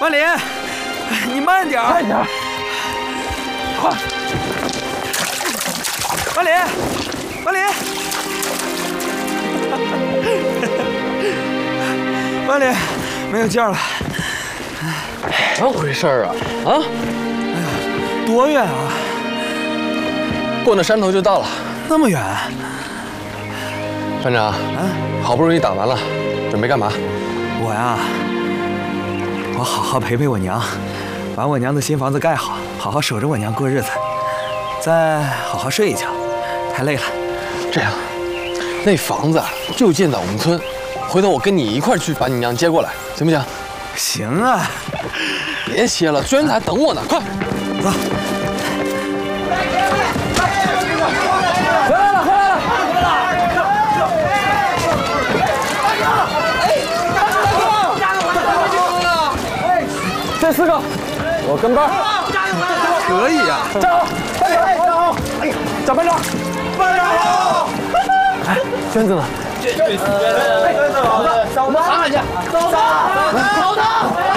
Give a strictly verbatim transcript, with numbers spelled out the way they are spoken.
万林，你慢点， 慢点，快！ 万林，万林，万林，没有劲儿了。 怎么回事啊？啊？ 哎呀，多远啊？ 过那山头就到了。 那么远？ 班长，啊，好不容易打完了，准备干嘛？ 我呀，我好好陪陪我娘，把我娘的新房子盖好，好好守着我娘过日子，再好好睡一觉。太累了。 这样，那房子就建在我们村，回头我跟你一块儿去把你娘接过来，行不行？ 行啊。 别歇了，娟子还等我呢，快走。 回来了，回来了！这四个，我跟班。 可以呀， 站好，站好！哎呀，找班长，班长好！哎，娟子呢？娟娟娟子，娟子，嫂子，我们喊喊去，嫂子，嫂子。